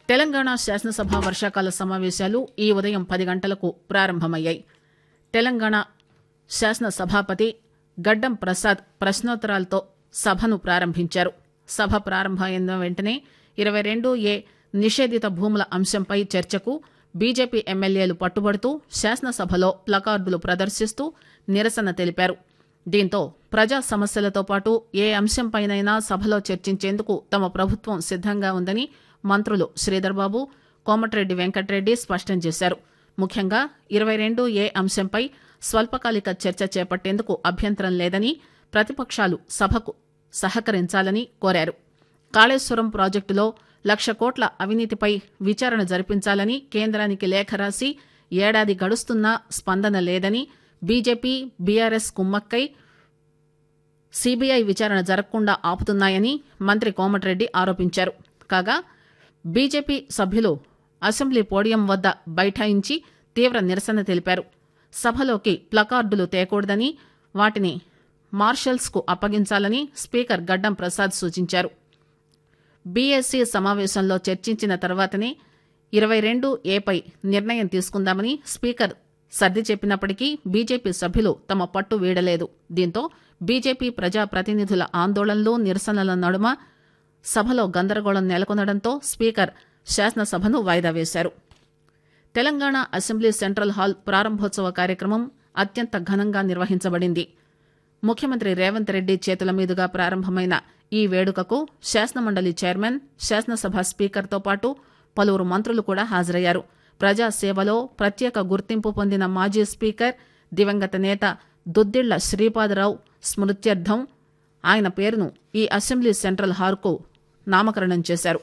తెలంగాణ శాసనసభ వర్షాకాల సమావేశాలు ఈ ఉదయం 10 గంటలకు ప్రారంభమయ్యాయి. తెలంగాణ శాసన సభాపతి గడ్డం ప్రసాద్ ప్రశ్నోత్తరాలతో సభను ప్రారంభించారు. సభ ప్రారంభమైన వెంటనే 22A నిషేధిత భూముల అంశంపై చర్చకు బీజేపీ ఎమ్మెల్యేలు పట్టుబడుతూ శాసనసభలో ప్లకార్డులు ప్రదర్శిస్తూ నిరసన తెలిపారు. దీంతో ప్రజా సమస్యలతో పాటు ఏ అంశంపైనైనా సభలో చర్చించేందుకు తమ ప్రభుత్వం సిద్దంగా ఉందని మంత్రులు శ్రీధర్బాబు, కోమటిరెడ్డి వెంకటరెడ్డి స్పష్టం చేశారు. ముఖ్యంగా 22A అంశంపై స్వల్పకాలిక చర్చ చేపట్టేందుకు అభ్యంతరం లేదని, ప్రతిపక్షాలు సభకు సహకరించాలని కోరారు. కాళేశ్వరం ప్రాజెక్టులో 1,00,000 కోట్ల అవినీతిపై విచారణ జరిపించాలని కేంద్రానికి లేఖ రాసి ఏడాది గడుస్తున్నా స్పందన లేదని, బీజేపీ, బీఆర్ఎస్ కుమ్మక్కై సీబీఐ విచారణ జరగకుండా ఆపుతున్నాయని మంత్రి కోమటిరెడ్డి ఆరోపించారు. కాగా బీజేపీ సభ్యులు అసెంబ్లీ పోడియం వద్ద బైఠాయించి తీవ్ర నిరసన తెలిపారు. సభలోకి ప్లకార్డులు తేకూడదని, వాటిని మార్షల్స్ కు అప్పగించాలని స్పీకర్ గడ్డం ప్రసాద్ సూచించారు. బీఎస్సీ సమావేశంలో చర్చించిన తర్వాతనే 22A పై నిర్ణయం తీసుకుందామని స్పీకర్ సర్ది చెప్పినప్పటికీ బీజేపీ సభ్యులు తమ పట్టు వీడలేదు. దీంతో బీజేపీ ప్రజాప్రతినిధుల ఆందోళనలు, నిరసనల నడుమ సభలో గందరగోళం నెలకొనడంతో స్పీకర్ శాసనసభను వాయిదా వేశారు. తెలంగాణ అసెంబ్లీ సెంట్రల్ హాల్ ప్రారంభోత్సవ కార్యక్రమం అత్యంత ఘనంగా నిర్వహించబడింది. ముఖ్యమంత్రి రేవంత్ రెడ్డి చేతుల మీదుగా ప్రారంభమైన ఈ వేడుకకు శాసనమండలి చైర్మన్, శాసనసభ స్పీకర్తో పాటు పలువురు మంత్రులు కూడా హాజరయ్యారు. ప్రజాసేవలో ప్రత్యేక గుర్తింపు పొందిన మాజీ స్పీకర్, దివంగత నేత దుద్దిళ్ల శ్రీపాదరావు స్మృత్యర్థం ఆయన పేరును ఈ అసెంబ్లీ సెంట్రల్ హాల్కు నామకరణం చేశారు.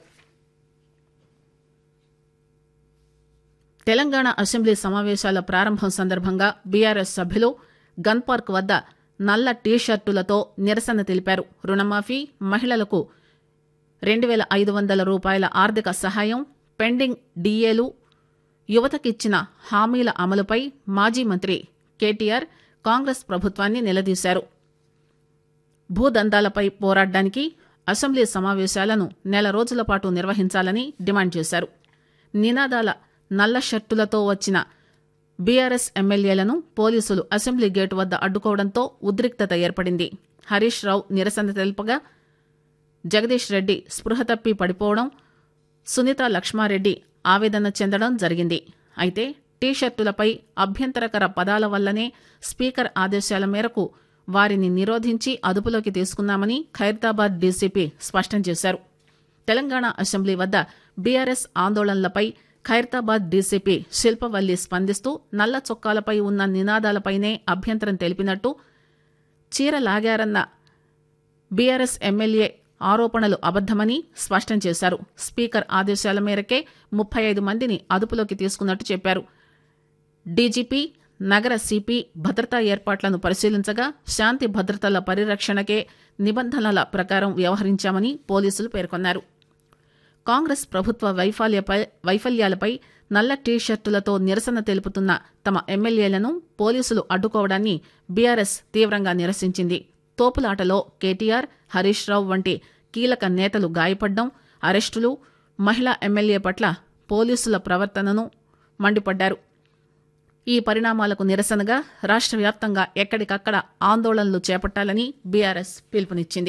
తెలంగాణ అసెంబ్లీ సమావేశాల ప్రారంభం సందర్భంగా బీఆర్ఎస్ సభ్యులు గన్ పార్క్ వద్ద నల్ల టీషర్టులతో నిరసన తెలిపారు. రుణమాఫీ, మహిళలకు 2,500 రూపాయల ఆర్థిక సహాయం, పెండింగ్ డీఏలు, యువతకిచ్చిన హామీల అమలుపై మాజీ మంత్రి కేటీఆర్ కాంగ్రెస్ ప్రభుత్వాన్ని నిలదీశారు. భూదందాలపై పోరాడడానికి అసెంబ్లీ సమావేశాలను నెల రోజుల పాటు నిర్వహించాలని డిమాండ్ చేశారు. నినాదాల నల్ల షర్టులతో వచ్చిన బీఆర్ఎస్ ఎమ్మెల్యేలను పోలీసులు అసెంబ్లీ గేటు వద్ద అడ్డుకోవడంతో ఉద్రిక్తత ఏర్పడింది. హరీష్ రావు నిరసన తెలుపగా జగదీష్ రెడ్డి స్పృహ తప్పి పడిపోవడం, సునీత లక్ష్మారెడ్డి ఆవేదన చెందడం జరిగింది. అయితే టీషర్టులపై అభ్యంతరకర పదాల వల్లనే స్పీకర్ ఆదేశాల మేరకు వారిని నిరోధించి అదుపులోకి తీసుకున్నామని ఖైరతాబాద్ డీసీపీ స్పష్టం చేశారు. తెలంగాణ అసెంబ్లీ వద్ద బీఆర్ఎస్ ఆందోళనలపై ఖైరతాబాద్ డీసీపీ శిల్పవల్లి స్పందిస్తూ నల్ల చొక్కాలపై ఉన్న నినాదాలపైనే అభ్యంతరం తెలిపినట్టు, చీర లాగారన్న బీఆర్ఎస్ ఎమ్మెల్యే ఆరోపణలు అబద్దమని స్పష్టం చేశారు. స్పీకర్ ఆదేశాల మేరకే 35 మందిని అదుపులోకి తీసుకున్నట్టు చెప్పారు. డీజీపీ, నగర సిపి భద్రతా ఏర్పాట్లను పరిశీలించగా శాంతి భద్రతల పరిరక్షణకే నిబంధనల ప్రకారం వ్యవహరించామని పోలీసులు పేర్కొన్నారు. కాంగ్రెస్ ప్రభుత్వ వైఫల్యాలపై నల్ల టీషర్టులతో నిరసన తెలుపుతున్న తమ ఎమ్మెల్యేలను పోలీసులు అడ్డుకోవడాన్ని బీఆర్ఎస్ తీవ్రంగా నిరసించింది. తోపులాటలో కేటీఆర్, హరీష్ రావు వంటి కీలక నేతలు గాయపడ్డం, అరెస్టులు, మహిళా ఎమ్మెల్యే పట్ల పోలీసుల ప్రవర్తనను మండిపడ్డారు. ఈ పరిణామాలకు నిరసనగా రాష్ట్ర వ్యాప్తంగా ఎక్కడికక్కడ ఆందోళనలు చేపట్టాలని బీఆర్ఎస్ పిలుపునిచ్చింది.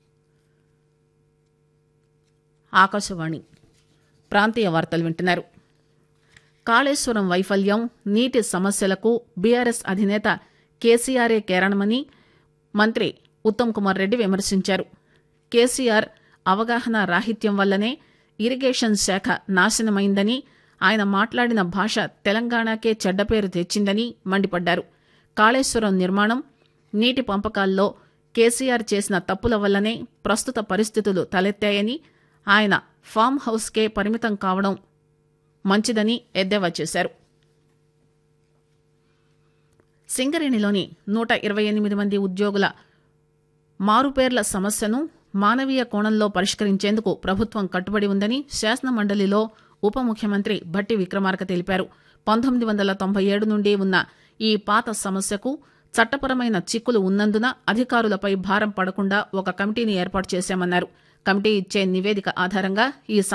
ఆకాశవాణి ప్రాంతీయ వార్తలు వింటున్నారు. కాళేశ్వరం వైఫల్యం, నీటి సమస్యలకు బీఆర్ఎస్ అధినేత కేసీఆరే కారణమని మంత్రి ఉత్తమ్ కుమార్ రెడ్డి విమర్శించారు. కేసీఆర్ అవగాహన రాహిత్యం వల్లనే ఇరిగేషన్ శాఖ నాశనమైందని, ఆయన మాట్లాడిన భాష తెలంగాణకే చెడ్డపేరు తెచ్చిందని మండిపడ్డారు. కాళేశ్వరం నిర్మాణం, నీటి పంపకాల్లో కేసీఆర్ చేసిన తప్పుల వల్లనే ప్రస్తుత పరిస్థితులు తలెత్తాయని, ఆయన ఫామ్ హౌస్కే పరిమితం కావడం మంచిదని ఎద్దేవా చేశారు. సింగరేణిలోని 128 మంది ఉద్యోగుల మారుపేర్ల సమస్యను మానవీయ కోణంలో పరిష్కరించేందుకు ప్రభుత్వం కట్టుబడి ఉందని శాసనమండలిలో ఉప ముఖ్యమంత్రి భట్టి విక్రమార్క తెలిపారు. 1997 నుండి ఉన్న ఈ పాత సమస్యకు చట్టపరమైన చిక్కులు ఉన్నందున అధికారులపై భారం పడకుండా ఒక కమిటీని ఏర్పాటు చేశామన్నారు. కమిటీ ఇచ్చే నివేదిక ఆధారంగా ఈ